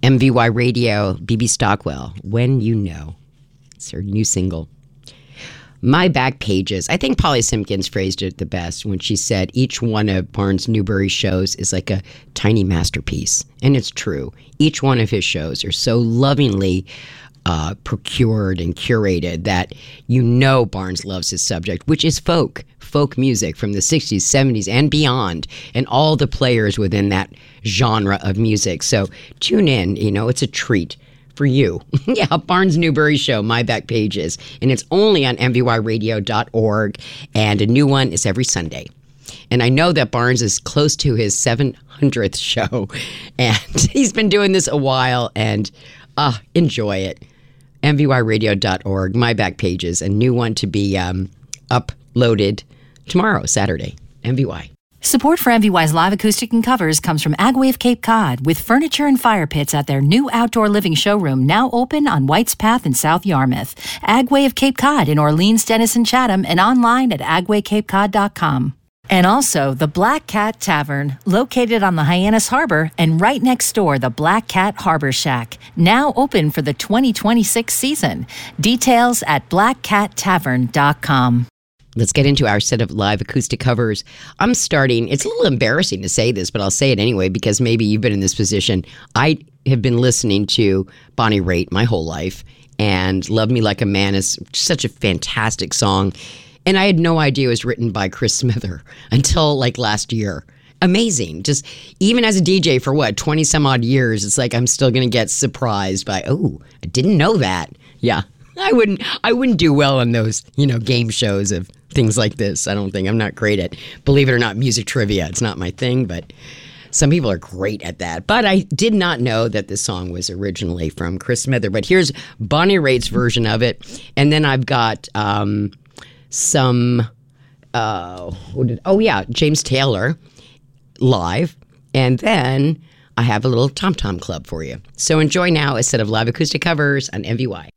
MVY Radio, BB Stockwell, When You Know. It's her new single. My Back Pages. I think Polly Simpkins phrased it the best when she said each one of Barnes Newberry's shows is like a tiny masterpiece. And it's true. Each one of his shows are so lovingly procured and curated that you know Barnes loves his subject, which is folk music from the 60s, 70s, and beyond, and all the players within that genre of music. So tune in. It's a treat for you. Yeah, Barnes Newberry Show, My Back Pages. And it's only on mvyradio.org. And a new one is every Sunday. And I know that Barnes is close to his 700th show. And he's been doing this a while. And enjoy it. mvyradio.org, My Back Pages. A new one to be uploaded tomorrow, Saturday. MVY. Support for MVY's live acoustic and covers comes from Agway Cape Cod, with furniture and fire pits at their new outdoor living showroom, now open on White's Path in South Yarmouth. Agway of Cape Cod in Orleans, Denison, Chatham, and online at agwaycapecod.com. And also the Black Cat Tavern, located on the Hyannis Harbor, and right next door, the Black Cat Harbor Shack, now open for the 2026 season. Details at blackcattavern.com. Let's get into our set of live acoustic covers. I'm starting, it's a little embarrassing to say this, but I'll say it anyway because maybe you've been in this position. I have been listening to Bonnie Raitt my whole life, and Love Me Like a Man is such a fantastic song. And I had no idea it was written by Chris Smither until like last year. Amazing. Just even as a DJ for 20 some odd years, it's like I'm still going to get surprised by, I didn't know that. Yeah. I wouldn't do well on those, game shows of things like this. I don't think. I'm not great at, believe it or not, music trivia. It's not my thing, but some people are great at that. But I did not know that this song was originally from Chris Smither. But here's Bonnie Raitt's version of it. And then I've got James Taylor live. And then I have a little Tom Tom Club for you. So enjoy now a set of live acoustic covers on MVY.